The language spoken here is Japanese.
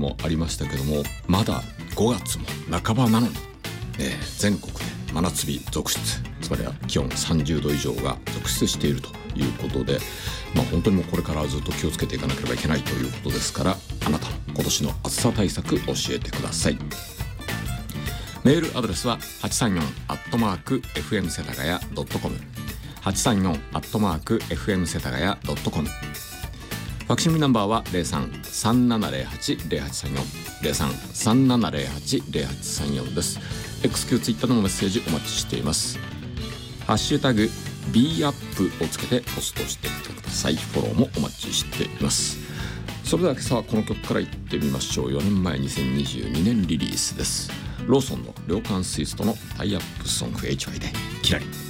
もありましたけども、まだ5月も半ばなのに、全国で真夏日続出、つまりは気温30度以上が続出しているということで、本当にもうこれからずっと気をつけていかなければいけないということですから、あなたの今年の暑さ対策教えてください。メールアドレスは 834@fm 世田谷 .com 834@fm 世田谷 .com。 ファクシミリナンバーは 03-3708-0834 03-3708-0834 です。 XQ ツイッターのメッセージお待ちしています。ハッシュタグ BUP をつけてポストしてみてください。フォローもお待ちしています。それでは今朝はこの曲からいってみましょう。4年前2022年リリースです。ローソンの涼感スイーツとのタイアップソング HY でキラリ。